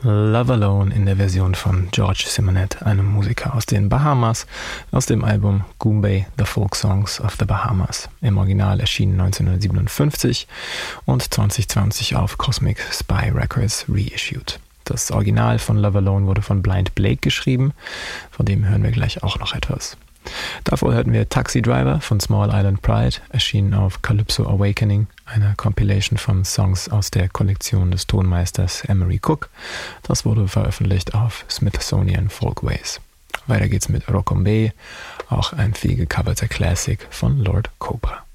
Love Alone in der Version von George Simonette, einem Musiker aus den Bahamas, aus dem Album Goombay, The Folk Songs of the Bahamas. Im Original erschienen 1957 und 2020 auf Cosmic Spy Records reissued. Das Original von Love Alone wurde von Blind Blake geschrieben, von dem hören wir gleich auch noch etwas. Davor hörten wir Taxi Driver von Small Island Pride, erschienen auf Calypso Awakening, einer Compilation von Songs aus der Kollektion des Tonmeisters Emery Cook. Das wurde veröffentlicht auf Smithsonian Folkways. Weiter geht's mit Rocombé, auch ein viel gecoverter Classic von Lord Cobra.